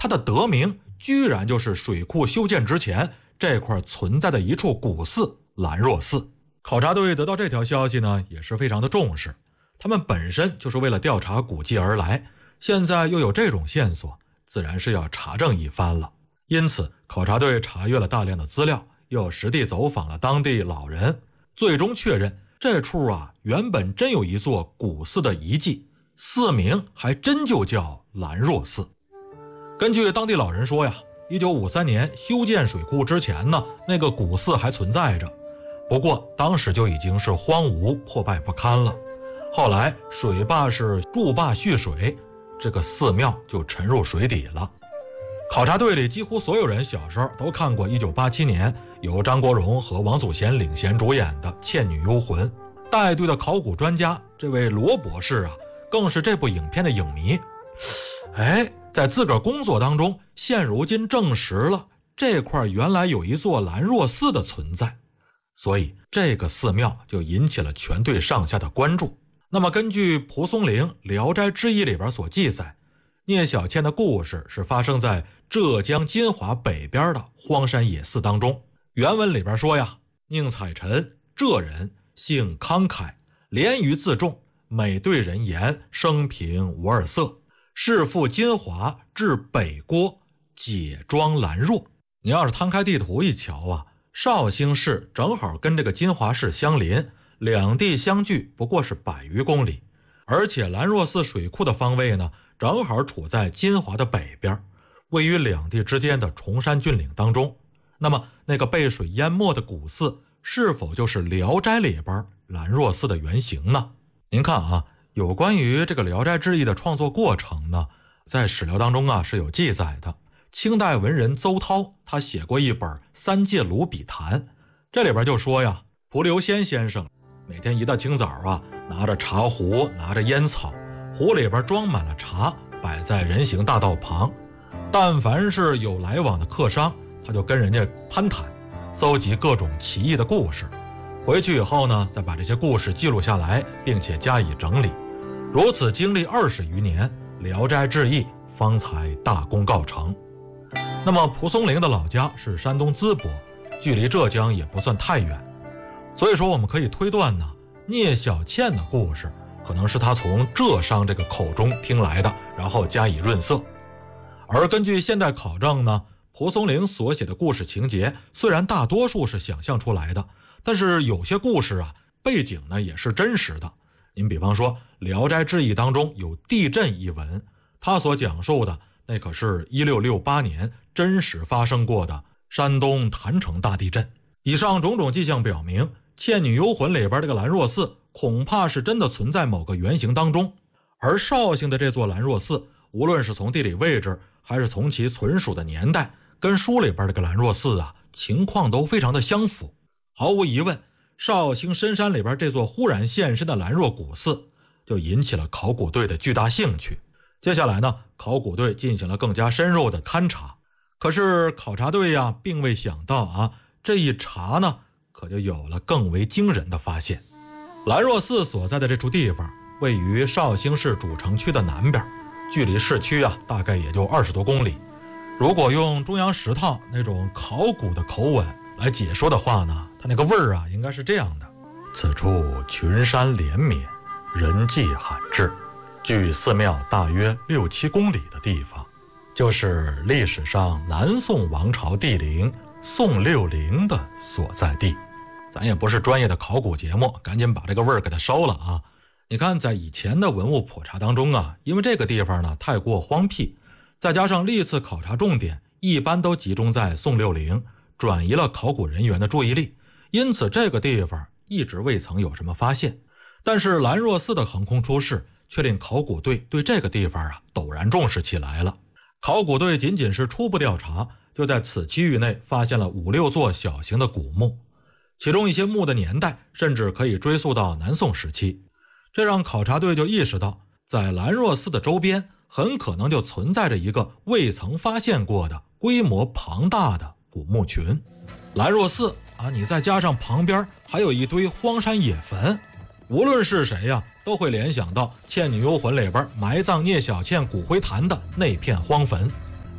它的得名居然就是水库修建之前这块存在的一处古寺兰若寺。考察队得到这条消息呢，也是非常的重视，他们本身就是为了调查古迹而来，现在又有这种线索，自然是要查证一番了。因此考察队查阅了大量的资料，又实地走访了当地老人，最终确认这处原本真有一座古寺的遗迹，寺名还真就叫兰若寺。根据当地老人说呀，1953年修建水库之前呢，那个古寺还存在着，不过当时就已经是荒芜破败不堪了。后来水坝是筑坝蓄水，这个寺庙就沉入水底了。考察队里几乎所有人小时候都看过1987年由张国荣和王祖贤领衔主演的《倩女幽魂》，带队的考古专家这位罗博士更是这部影片的影迷。在自个儿工作当中，现如今证实了这块原来有一座兰若寺的存在，所以这个寺庙就引起了全队上下的关注。那么根据蒲松龄《聊斋志异》里边所记载，聂小倩的故事是发生在浙江金华北边的荒山野寺当中。原文里边说呀，宁采臣，浙人，性慷慨，廉于自重，每对人言，生平无二色。是赴金华，至北郭，解庄兰若。你要是摊开地图一瞧绍兴市正好跟这个金华市相邻，两地相距不过是100余公里，而且兰若寺水库的方位呢，正好处在金华的北边，位于两地之间的崇山峻岭当中。那么那个被水淹没的古寺，是否就是《聊斋》里边兰若寺的原型呢？您看有关于这个《聊斋志异》的创作过程呢，在史料当中是有记载的。清代文人邹涛他写过一本《三界卢笔谈》，这里边就说呀，蒲留仙先生每天一大清早拿着茶壶，拿着烟草，壶里边装满了茶，摆在人行大道旁。但凡是有来往的客商，他就跟人家攀谈，搜集各种奇异的故事。回去以后呢，再把这些故事记录下来，并且加以整理。如此经历20余年，《聊斋志异》方才大功告成。那么蒲松龄的老家是山东淄博，距离浙江也不算太远，所以说我们可以推断呢，聂小倩的故事可能是他从浙商这个口中听来的，然后加以润色。而根据现代考证呢，蒲松龄所写的故事情节虽然大多数是想象出来的，但是有些故事背景呢也是真实的。您比方说《聊斋志异》当中有地震一文，他所讲述的那可是1668年真实发生过的山东郯城大地震。以上种种迹象表明，《倩女幽魂》里边这个兰若寺恐怕是真的存在某个原型当中。而绍兴的这座兰若寺，无论是从地理位置还是从其存属的年代，跟书里边这个兰若寺情况都非常的相符。毫无疑问，绍兴深山里边这座忽然现身的兰若古寺就引起了考古队的巨大兴趣。接下来呢，考古队进行了更加深入的勘察。可是考察队并未想到这一查呢，可就有了更为惊人的发现。兰若寺所在的这处地方位于绍兴市主城区的南边，距离市区大概也就20多公里。如果用中央十套那种考古的口吻来解说的话呢，它那个味儿应该是这样的：此处群山连绵，人迹罕至，距寺庙大约6、7公里的地方，就是历史上南宋王朝帝陵宋六陵的所在地。咱也不是专业的考古节目，赶紧把这个味儿给它收了你看，在以前的文物普查当中因为这个地方呢太过荒僻，再加上历次考察重点一般都集中在宋六陵，转移了考古人员的注意力，因此这个地方一直未曾有什么发现。但是兰若寺的横空出世，却令考古队对这个地方陡然重视起来了。考古队仅仅是初步调查，就在此区域内发现了5、6座小型的古墓，其中一些墓的年代甚至可以追溯到南宋时期。这让考察队就意识到，在兰若寺的周边很可能就存在着一个未曾发现过的规模庞大的古墓群。兰若寺你再加上旁边还有一堆荒山野坟，无论是谁都会联想到《倩女幽魂》里边埋葬聂小倩骨灰坛的那片荒坟。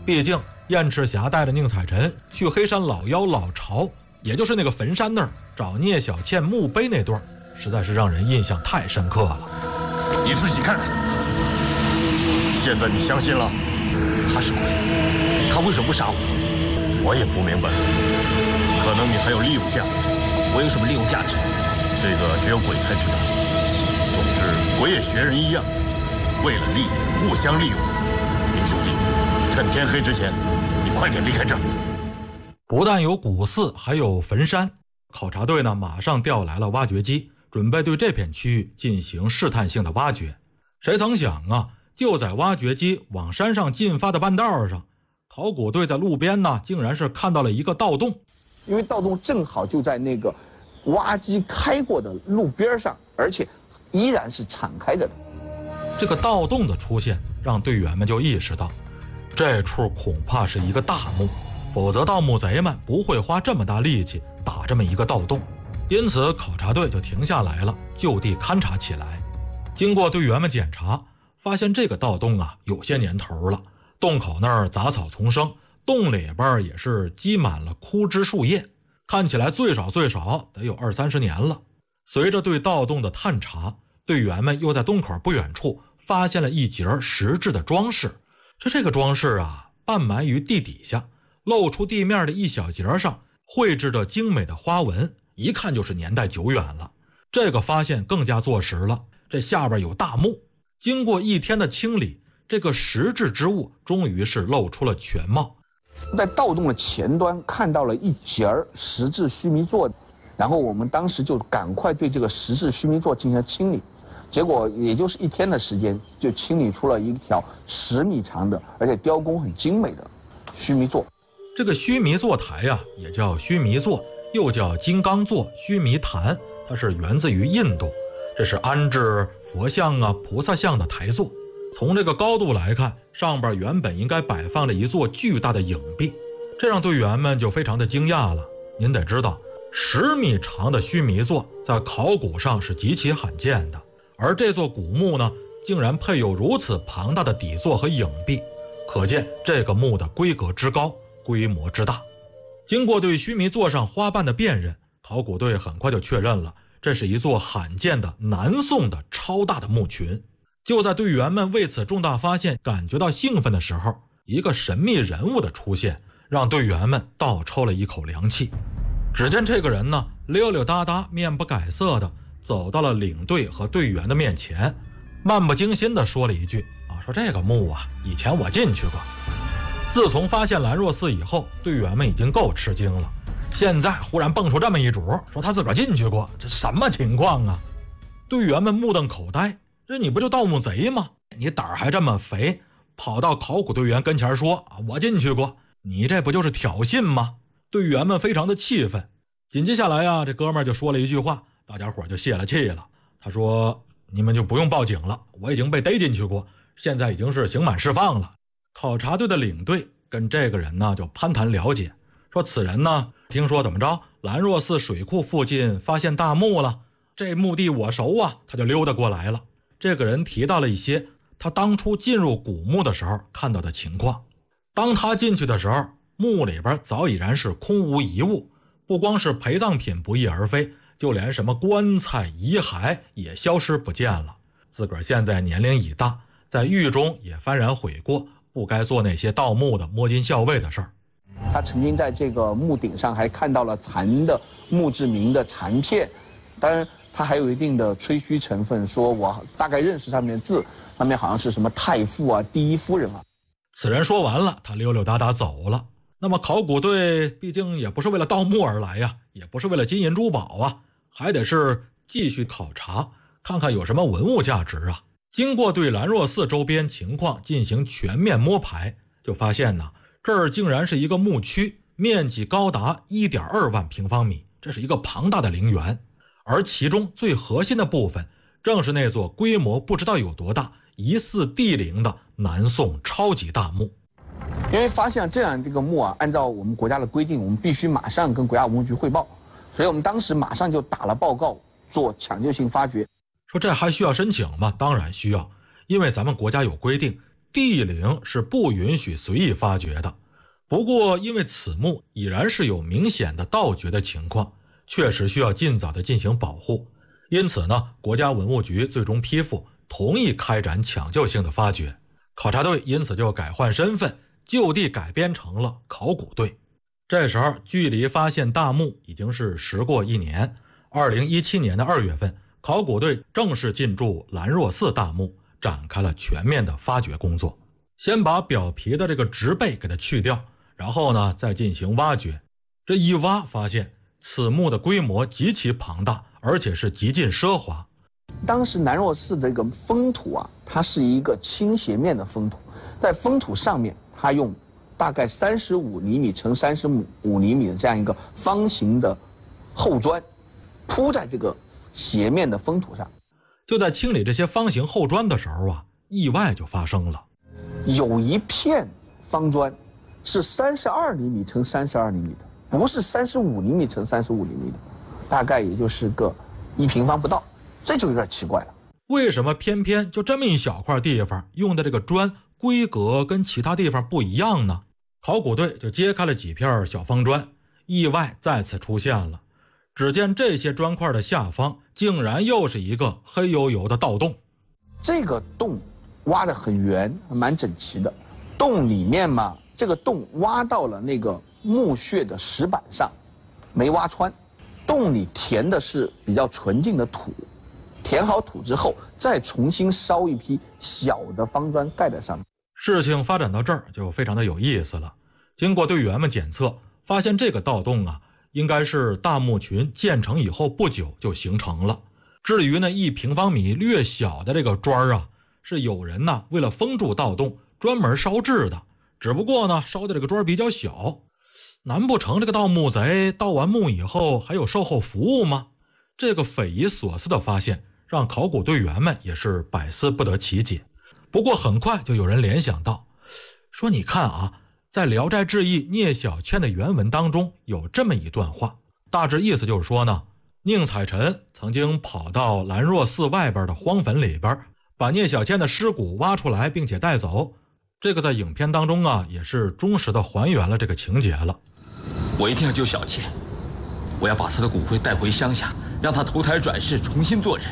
毕竟燕赤霞带着宁采臣去黑山老妖老巢，也就是那个坟山那儿找聂小倩墓碑那段，实在是让人印象太深刻了。 你自己看看，现在你相信了？他是鬼，他为什么不杀我？我也不明白。可能你还有利用价值。我有什么利用价值？这个只有鬼才知道。总之，鬼也学人一样，为了利益互相利用。林兄弟，趁天黑之前，你快点离开这儿。 不但有古寺，还有坟山。考察队呢，马上调来了挖掘机，准备对这片区域进行试探性的挖掘。谁曾想啊，就在挖掘机往山上进发的半道上，考古队在路边呢，竟然是看到了一个盗洞。 因为盗洞正好就在那个挖机开过的路边上，而且依然是敞开着的。 这个盗洞的出现，让队员们就意识到，这处恐怕是一个大墓，否则盗墓贼们不会花这么大力气打这么一个盗洞。因此，考察队就停下来了，就地勘察起来。经过队员们检查，发现这个盗洞啊，有些年头了，洞口那儿杂草丛生，洞里边也是积满了枯枝树叶，看起来最少得有20-30年了。随着对盗洞的探查，队员们又在洞口不远处发现了一截石质的装饰。这个装饰啊，半埋于地底下，露出地面的一小节上绘制着精美的花纹，一看就是年代久远了。这个发现更加坐实了，这下边有大墓。经过一天的清理，这个石质之物终于是露出了全貌。 在盗洞的前端看到了一截石质须弥座，然后我们当时就赶快对这个石质须弥座进行清理，结果也就是一天的时间，就清理出了一条10米长的，而且雕工很精美的须弥座。 这个须弥座台呀，也叫须弥座，又叫金刚座、须弥坛，它是源自于印度，这是安置佛像啊、菩萨像的台座。从这个高度来看，上边原本应该摆放了一座巨大的影壁，这让队员们就非常的惊讶了。您得知道，10米长的须弥座在考古上是极其罕见的，而这座古墓呢，竟然配有如此庞大的底座和影壁，可见这个墓的规格之高，规模之大。经过对须弥座上花瓣的辨认，考古队很快就确认了，这是一座罕见的南宋的超大的墓群。就在队员们为此重大发现感觉到兴奋的时候，一个神秘人物的出现，让队员们倒抽了一口凉气。只见这个人呢，溜溜达达、面不改色的走到了领队和队员的面前，漫不经心地说了一句：“说这个墓啊，以前我进去过。”自从发现兰若寺以后，队员们已经够吃惊了，现在忽然蹦出这么一主，说他自个儿进去过，这什么情况啊？队员们目瞪口呆，这你不就盗墓贼吗？你胆儿还这么肥，跑到考古队员跟前说我进去过，你这不就是挑衅吗？队员们非常的气愤。紧接下来啊，这哥们儿就说了一句话，大家伙就泄了气了。他说：“你们就不用报警了，我已经被逮进去过，现在已经是刑满释放了。”考察队的领队跟这个人呢就攀谈了解，说此人呢听说怎么着，兰若寺水库附近发现大墓了，这墓地我熟啊，他就溜达过来了。这个人提到了一些他当初进入古墓的时候看到的情况。当他进去的时候，墓里边早已然是空无一物，不光是陪葬品不翼而飞，就连什么棺材遗骸也消失不见了。自个儿现在年龄已大，在狱中也幡然悔过，不该做那些盗墓的摸金校尉的事儿。 他曾经在这个墓顶上还看到了残的墓志铭的残片，当然他还有一定的吹嘘成分，说我大概认识上面的字，上面好像是什么太傅啊、第一夫人啊。 此人说完了，他溜溜达达走了。那么考古队毕竟也不是为了盗墓而来呀，也不是为了金银珠宝啊，还得是继续考察，看看有什么文物价值啊。经过对兰若寺周边情况进行全面摸排，就发现呢，这儿竟然是一个墓区，面积高达 1.2 万平方米，这是一个庞大的陵园。而其中最核心的部分，正是那座规模不知道有多大、疑似帝陵的南宋超级大墓。 因为发现这样这个墓啊，按照我们国家的规定，我们必须马上跟国家文物局汇报，所以我们当时马上就打了报告，做抢救性发掘。 说这还需要申请吗？当然需要，因为咱们国家有规定， 地陵是不允许随意发掘的。不过因为此墓已然是有明显的盗掘的情况，确实需要尽早的进行保护，因此呢，国家文物局最终批复同意开展抢救性的发掘。考察队因此就改换身份，就地改编成了考古队。这时候距离发现大墓已经是时过1年。2017年的2月份，考古队正式进驻兰若寺大墓，展开了全面的发掘工作。先把表皮的这个植被给它去掉，然后呢再进行挖掘。这一挖发现此墓的规模极其庞大，而且是极尽奢华。 当时兰若寺的这个封土啊，它是一个倾斜面的封土，在封土上面，它用大概35厘米乘35厘米的这样一个方形的厚砖铺在这个斜面的封土上。 就在清理这些方形厚砖的时候啊，意外就发生了。 有一片方砖是32厘米乘32厘米的，不是35厘米乘35厘米的，大概也就是个1平方不到，这就有点奇怪了。 为什么偏偏就这么一小块地方用的这个砖规格跟其他地方不一样呢？考古队就揭开了几片小方砖，意外再次出现了。只见这些砖块的下方竟然又是一个黑黝黝的盗洞。 这个洞挖得很圆，蛮整齐的。洞里面嘛，这个洞挖到了那个墓穴的石板上，没挖穿。洞里填的是比较纯净的土，填好土之后，再重新烧一批小的方砖盖在上面。 事情发展到这儿就非常的有意思了。经过队员们检测，发现这个盗洞啊，应该是大墓群建成以后不久就形成了。至于那1平方米略小的这个砖啊，是有人呢为了封住盗洞专门烧制的，只不过呢烧的这个砖比较小。难不成这个盗墓贼盗完墓以后还有售后服务吗？这个匪夷所思的发现让考古队员们也是百思不得其解。不过很快就有人联想到，说你看啊，在《聊斋志异》聂小倩的原文当中有这么一段话，大致意思就是说呢，宁采臣曾经跑到兰若寺外边的荒坟里边，把聂小倩的尸骨挖出来并且带走。这个在影片当中啊也是忠实的还原了这个情节了。 我一定要救小倩，我要把她的骨灰带回乡下，让她投胎转世，重新做人。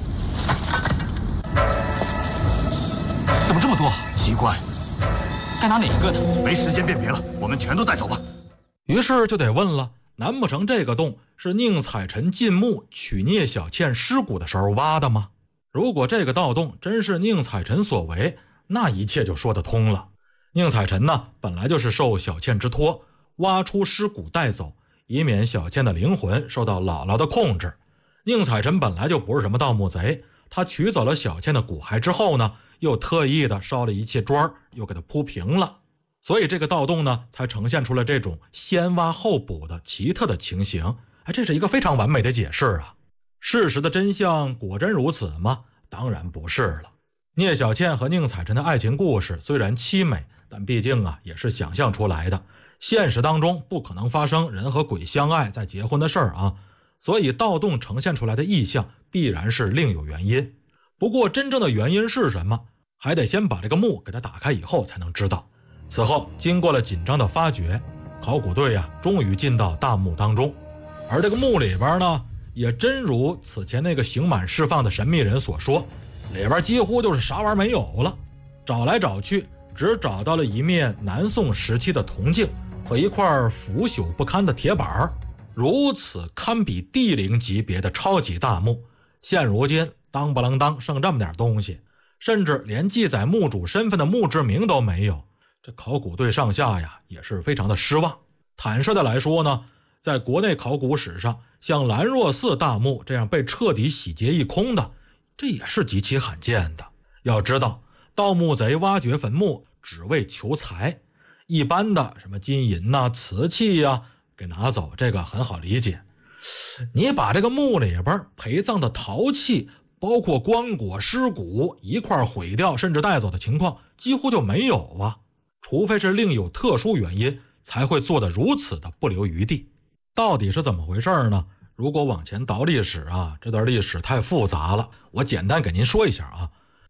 怎么这么多？ 奇怪， 该拿哪一个呢？ 没时间辨别了，我们全都带走吧。 于是就得问了，难不成这个洞是宁采臣进墓取聂小倩尸骨的时候挖的吗？如果这个盗洞真是宁采臣所为，那一切就说得通了。宁采臣呢，本来就是受小倩之托，挖出尸骨带走，以免小倩的灵魂受到姥姥的控制。宁采臣本来就不是什么盗墓贼，他取走了小倩的骨骸之后呢，又特意的烧了一切砖，又给它铺平了。所以这个盗洞呢，才呈现出了这种先挖后补的奇特的情形。这是一个非常完美的解释啊。事实的真相果真如此吗？当然不是了。聂小倩和宁采臣的爱情故事虽然凄美，但毕竟啊也是想象出来的，现实当中不可能发生人和鬼相爱再结婚的事儿啊。所以盗洞呈现出来的意象必然是另有原因。不过真正的原因是什么，还得先把这个墓给它打开以后才能知道。此后经过了紧张的发掘，考古队啊终于进到大墓当中。而这个墓里边呢，也真如此前那个刑满释放的神秘人所说，里边几乎就是啥玩意儿没有了。找来找去，只找到了一面南宋时期的铜镜和一块腐朽不堪的铁板。如此堪比帝陵级别的超级大墓，现如今当不啷当剩这么点东西，甚至连记载墓主身份的墓志铭都没有。这考古队上下呀也是非常的失望。坦率的来说呢，在国内考古史上，像兰若寺大墓这样被彻底洗劫一空的，这也是极其罕见的。要知道，盗墓贼挖掘坟墓只为求财，一般的什么金银呐、瓷器呀给拿走，这个很好理解。你把这个墓里边陪葬的陶器，包括棺椁、尸骨一块毁掉甚至带走的情况几乎就没有啊，除非是另有特殊原因才会做得如此的不留余地。到底是怎么回事呢？如果往前倒历史啊，这段历史太复杂了，我简单给您说一下啊。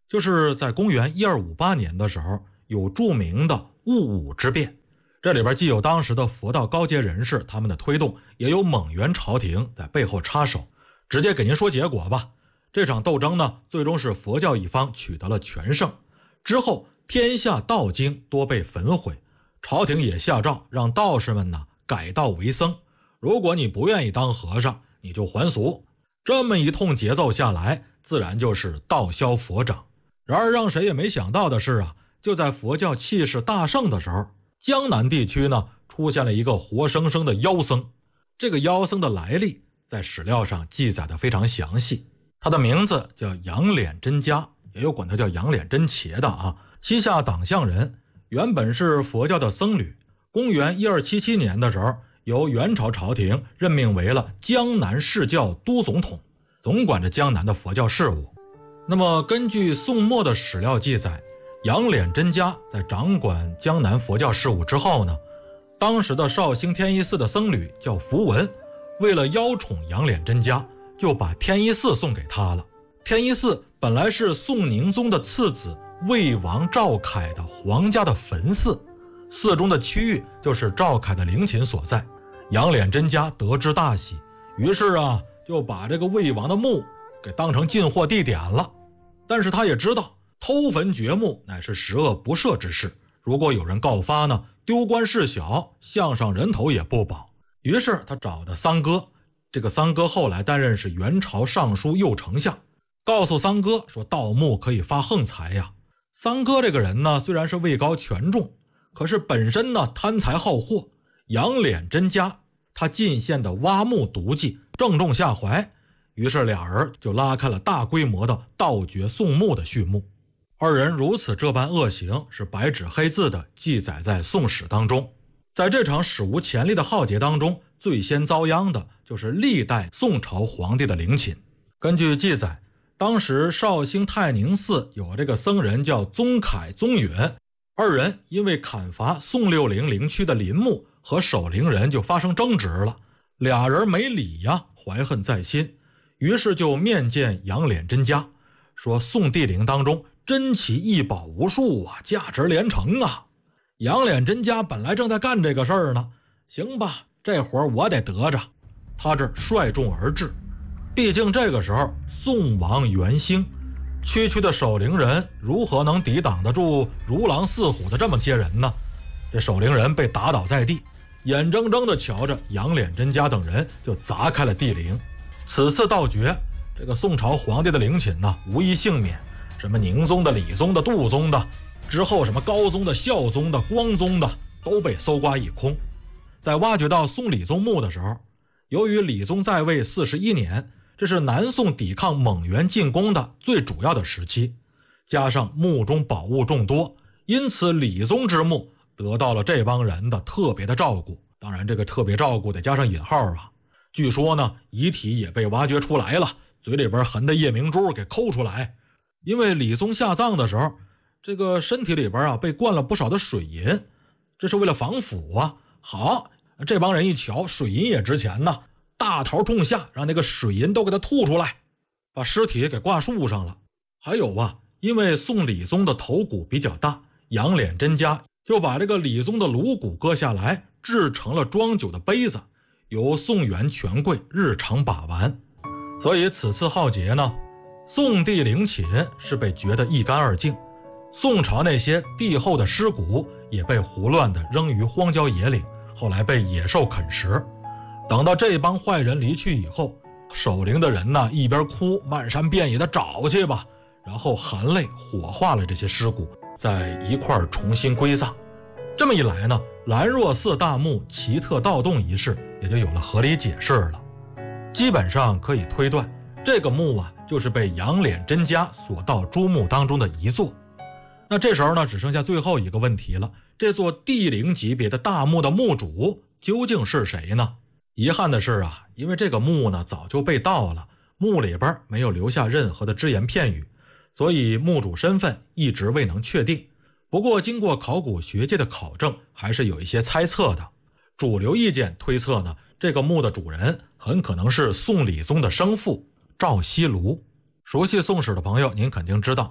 就是在公元1258年的时候，有著名的戊午之变，这里边既有当时的佛道高阶人士他们的推动，也有蒙元朝廷在背后插手。直接给您说结果吧，这场斗争呢，最终是佛教一方取得了全胜。之后天下道经多被焚毁，朝廷也下诏让道士们呢改道为僧，如果你不愿意当和尚，你就还俗。这么一通节奏下来，自然就是道消佛长。然而让谁也没想到的是啊，就在佛教气势大盛的时候，江南地区呢出现了一个活生生的妖僧。这个妖僧的来历在史料上记载的非常详细，他的名字叫杨脸真家，也有管他叫杨脸真茄的啊。西夏党项人，原本是佛教的僧侣。公元1277年的时候，由元朝朝廷任命为了江南释教都总统，总管着江南的佛教事务。那么根据宋末的史料记载，杨脸真家在掌管江南佛教事务之后呢，当时的绍兴天一寺的僧侣叫符文，为了邀宠杨脸真家，就把天一寺送给他了。天一寺本来是宋宁宗的次子魏王赵凯的皇家的坟寺，寺中的区域就是赵凯的陵寝所在。杨脸真家得知大喜，于是啊就把这个魏王的墓给当成进货地点了。但是他也知道偷坟掘墓乃是十恶不赦之事，如果有人告发呢，丢官事小，项上人头也不保。于是他找的桑哥，这个桑哥后来担任是元朝尚书右丞相，告诉桑哥说盗墓可以发横财呀。桑哥这个人呢，虽然是位高权重，可是本身呢贪财好货。杨脸真家他进献的挖墓毒计正中下怀，于是俩人就拉开了大规模的盗掘宋墓的序幕。二人如此这般恶行是白纸黑字的记载在宋史当中。在这场史无前例的浩劫当中，最先遭殃的就是历代宋朝皇帝的陵寝。根据记载，当时绍兴泰宁寺有这个僧人叫宗凯、宗允，二人因为砍伐宋六陵陵区的陵墓和守陵人就发生争执了，俩人没理呀，怀恨在心，于是就面见杨脸真家，说宋帝陵当中珍奇异宝无数啊，价值连城啊。杨脸真家本来正在干这个事儿呢，行吧，这活我得得着，他这率众而至。毕竟这个时候宋王元兴，区区的守陵人如何能抵挡得住如狼似虎的这么些人呢？这守陵人被打倒在地，眼睁睁地瞧着杨脸真家等人就砸开了帝陵。此次盗掘，这个宋朝皇帝的陵寝呢，无一幸免，什么宁宗的、李宗的、杜宗的，之后什么高宗的、孝宗的、光宗的都被搜刮一空。在挖掘到宋理宗墓的时候，由于理宗在位41年，这是南宋抵抗蒙元进攻的最主要的时期，加上墓中宝物众多，因此理宗之墓得到了这帮人的特别的照顾。当然这个特别照顾得加上引号啊。据说呢，遗体也被挖掘出来了，嘴里边含的夜明珠给抠出来。因为理宗下葬的时候，这个身体里边啊被灌了不少的水银，这是为了防腐啊。好，这帮人一瞧水银也值钱呢，大头冲下，让那个水银都给他吐出来，把尸体给挂树上了。还有啊，因为宋理宗的头骨比较大，杨脸真家就把这个理宗的颅骨割下来，制成了装酒的杯子，由宋元权贵日常把玩。所以此次浩劫呢，宋帝陵寝是被掘得一干二净，宋朝那些帝后的尸骨也被胡乱地扔于荒郊野岭，后来被野兽啃食。等到这帮坏人离去以后，守陵的人呢一边哭漫山遍野的找去吧，然后含泪火化了这些尸骨，在一块重新归葬。这么一来呢，兰若寺大墓奇特盗洞一事也就有了合理解释了。基本上可以推断，这个墓啊就是被杨脸真家所盗诸墓当中的一座。那这时候呢，只剩下最后一个问题了，这座帝陵级别的大墓的墓主究竟是谁呢？遗憾的是啊，因为这个墓呢早就被盗了，墓里边没有留下任何的只言片语，所以墓主身份一直未能确定。不过经过考古学界的考证，还是有一些猜测的。主流意见推测呢，这个墓的主人很可能是宋理宗的生父赵锡庐。熟悉宋史的朋友您肯定知道，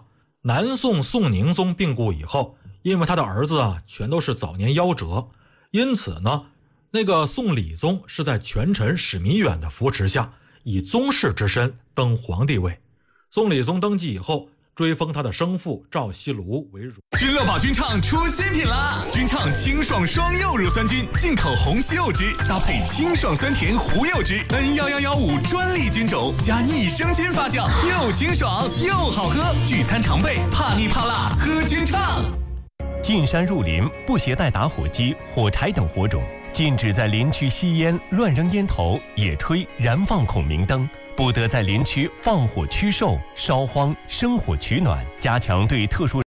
南宋宋宁宗病故以后，因为他的儿子全都是早年夭折，因此呢，那个宋理宗是在权臣史弥远的扶持下，以宗室之身登皇帝位。宋理宗登基以后，追封他的生父赵锡庐为乳。 君乐宝君畅出新品啦！君畅清爽双柚乳酸菌，进口红西柚汁搭配清爽酸甜胡柚汁 ，N11115专利菌种加益生菌发酵，又清爽又好喝。聚餐常备，怕腻怕辣喝君畅。 进山入林，不携带打火机、火柴等火种，禁止在林区吸烟、乱扔烟头、野炊、燃放孔明灯。不得在林区放火驱兽、烧荒、生火取暖，加强对特殊